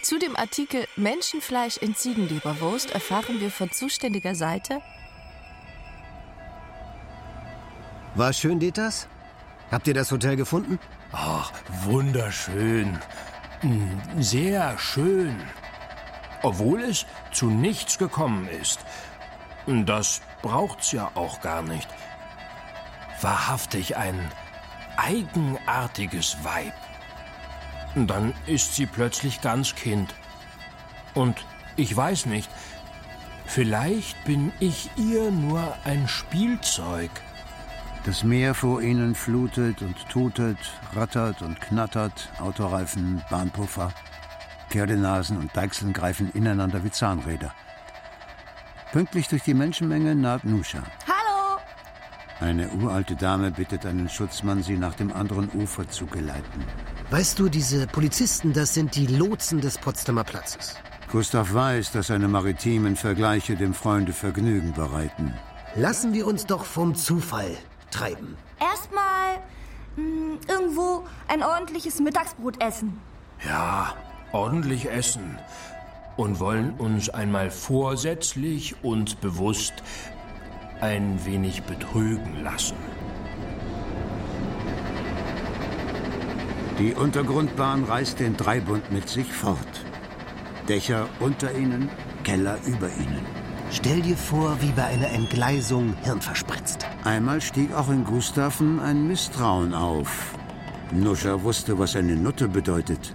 Zu dem Artikel Menschenfleisch in Ziegenleberwurst erfahren wir von zuständiger Seite: War schön, Dieters? Habt ihr das Hotel gefunden? Ach, wunderschön. Sehr schön. Obwohl es zu nichts gekommen ist. Das braucht's ja auch gar nicht. Wahrhaftig ein eigenartiges Weib. Dann ist sie plötzlich ganz Kind. Und ich weiß nicht, vielleicht bin ich ihr nur ein Spielzeug. Das Meer vor ihnen flutet und tutet, rattert und knattert, Autoreifen, Bahnpuffer. Pferdenasen und Deichseln greifen ineinander wie Zahnräder. Pünktlich durch die Menschenmenge naht Nuscha. Hallo! Eine uralte Dame bittet einen Schutzmann, sie nach dem anderen Ufer zu geleiten. Weißt du, diese Polizisten, das sind die Lotsen des Potsdamer Platzes. Gustav weiß, dass seine maritimen Vergleiche dem Freunde Vergnügen bereiten. Lassen wir uns doch vom Zufall treiben. Erstmal irgendwo ein ordentliches Mittagsbrot essen. Ja, ordentlich essen. Und wollen uns einmal vorsätzlich und bewusst ein wenig betrügen lassen. Die Untergrundbahn reißt den Dreibund mit sich fort. Dächer unter ihnen, Keller über ihnen. Stell dir vor, wie bei einer Entgleisung hirnverspritzt. Einmal stieg auch in Gustaven ein Misstrauen auf. Nuscha wusste, was eine Nutte bedeutet.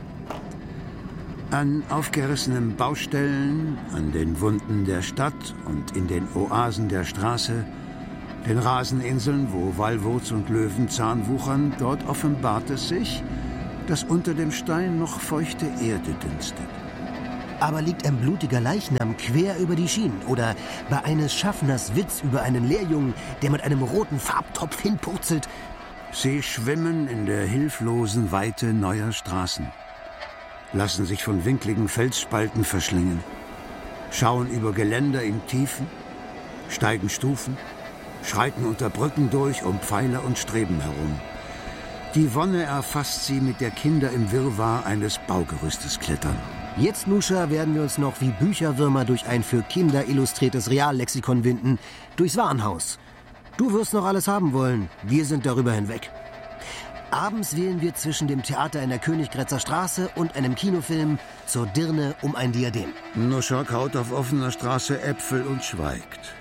An aufgerissenen Baustellen, an den Wunden der Stadt und in den Oasen der Straße, den Raseninseln, wo Wallwurz und Löwenzahn wuchern, dort offenbart es sich, dass unter dem Stein noch feuchte Erde dünstet. Aber liegt ein blutiger Leichnam quer über die Schienen oder bei eines Schaffners Witz über einen Lehrjungen, der mit einem roten Farbtopf hinpurzelt? Sie schwimmen in der hilflosen Weite neuer Straßen, lassen sich von winkligen Felsspalten verschlingen, schauen über Geländer in Tiefen, steigen Stufen, schreiten unter Brücken durch, um Pfeiler und Streben herum. Die Wonne erfasst sie, mit der Kinder im Wirrwarr eines Baugerüstes klettern. Jetzt, Nuscha, werden wir uns noch wie Bücherwürmer durch ein für Kinder illustriertes Reallexikon winden, durchs Warenhaus. Du wirst noch alles haben wollen, wir sind darüber hinweg. Abends wählen wir zwischen dem Theater in der Königgrätzer Straße und einem Kinofilm zur Dirne um ein Diadem. Nuscha kaut auf offener Straße Äpfel und schweigt.